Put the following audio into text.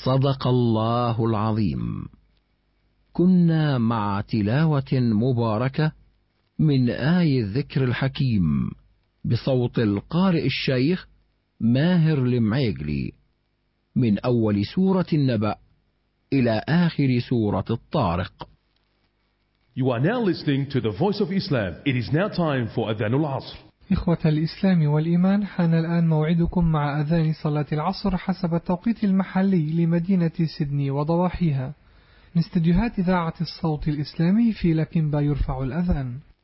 صدق الله العظيم. كنا مع تلاوة مباركة من آي الذكر الحكيم بصوت القارئ الشيخ ماهر المعيقلي من أول سورة النبأ إلى آخر سورة الطارق. You are now listening to the Voice of Islam. It is now time for Adhan al-Asr. إخوة الإسلام والإيمان، حان الآن موعدكم مع أذان صلاة العصر حسب التوقيت المحلي لمدينة سيدني وضواحيها. من استديوهات إذاعة الصوت الإسلامي في لكنبا يرفع الأذان.